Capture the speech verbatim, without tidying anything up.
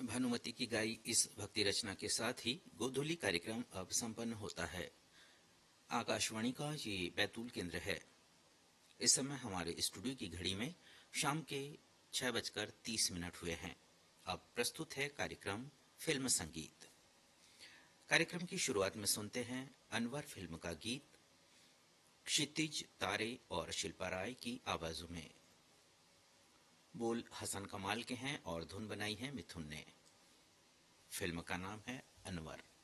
भानुमति की गाई इस भक्ति रचना के साथ ही गोधूली कार्यक्रम अब संपन्न होता है। आकाशवाणी का ये बैतूल केंद्र है। इस समय हमारे स्टूडियो की घड़ी में शाम के छह बजकर तीस मिनट हुए हैं। अब प्रस्तुत है कार्यक्रम फिल्म संगीत। कार्यक्रम की शुरुआत में सुनते हैं अनवर फिल्म का गीत क्षितिज, तारे और शिल्पा राय की आवाजों में। बोल हसन कमाल के हैं और धुन बनाई है मिथुन ने। फिल्म का नाम है अनवर।